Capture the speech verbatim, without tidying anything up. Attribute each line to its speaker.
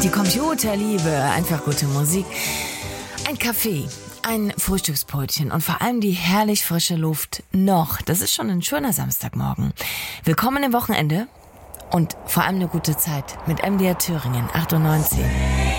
Speaker 1: Die Computerliebe, einfach gute Musik, ein Kaffee, ein Frühstücksbrötchen und vor allem die herrlich frische Luft noch. Das ist schon ein schöner Samstagmorgen. Willkommen im Wochenende und vor allem eine gute Zeit mit M D R Thüringen achtundneunzig.